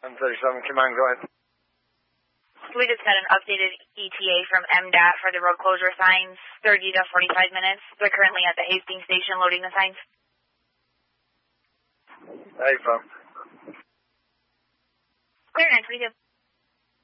1037, command, go ahead. We just got an updated ETA from MDOT for the road closure signs, 30 to 45 minutes. They're currently at the Hastings station loading the signs. Hey, from. Clear, 932.